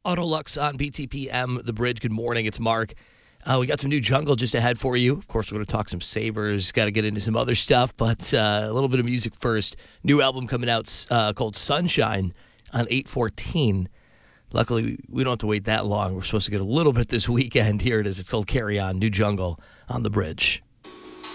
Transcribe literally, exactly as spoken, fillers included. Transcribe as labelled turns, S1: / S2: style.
S1: Autolux on B T P M, The Bridge. Good morning. It's Mark. Uh, we got some new Jungle just ahead for you. Of course, we're going to talk some Sabres. Got to get into some other stuff, but uh, a little bit of music first. New album coming out uh, called Sunshine on eight fourteen. Luckily, we don't have to wait that long. We're supposed to get a little bit this weekend. Here it is. It's called Carry On, New Jungle on The Bridge.